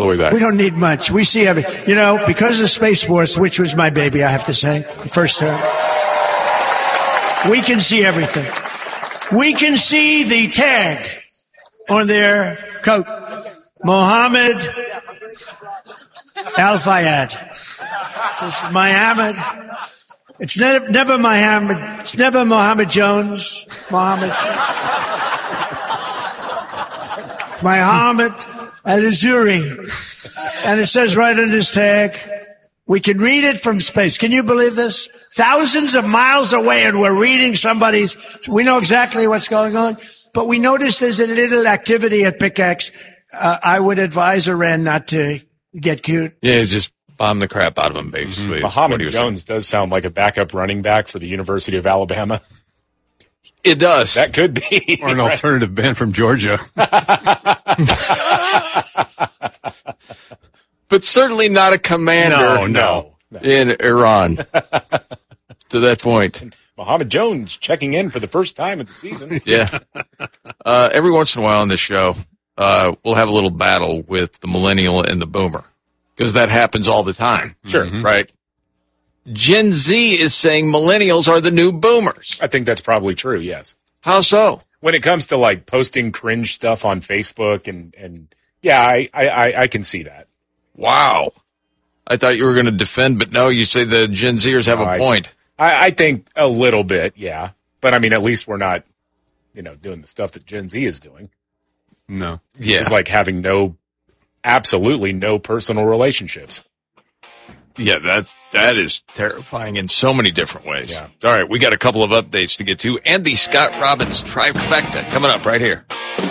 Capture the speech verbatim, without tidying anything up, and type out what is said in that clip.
the way back. We don't need much. We see everything. You know, because of Space Force, which was my baby, I have to say, the first term, we can see everything. We can see the tag on their coat. Mohammed Al-Fayed. It's Mohammed. It's never, never Mohammed. It's never Mohammed Jones. Mohammed. Mohammed Al-Azuri. And it says right on this tag, we can read it from space. Can you believe this? Thousands of miles away, and we're reading somebody's. We know exactly what's going on, but we notice there's a little activity at Pickaxe. Uh, I would advise Iran not to get cute. Yeah, just bomb the crap out of him, basically. Mm-hmm. Mohammed Jones saying. does sound like a backup running back for the University of Alabama. It does. That could be. Or an right? alternative band from Georgia. But certainly not a commander no, no, no. in Iran. To that point. Mohammed Jones checking in for the first time of the season. Yeah. Uh, every once in a while on this show, uh, we'll have a little battle with the millennial and the boomer. Because that happens all the time. Sure. Mm-hmm. Right? Gen Z is saying millennials are the new boomers. I think that's probably true, yes. How so? When it comes to, like, posting cringe stuff on Facebook and, and yeah, I, I, I can see that. Wow. I thought you were going to defend, but no, you say the Gen Zers have no, a I, point. I, I think a little bit, yeah. But, I mean, at least we're not, you know, doing the stuff that Gen Z is doing. No. Yeah. It's like having no, absolutely no personal relationships. Yeah, that's, that is terrifying in so many different ways. Yeah. All right, we got a couple of updates to get to. And the Scott Robbins trifecta coming up right here.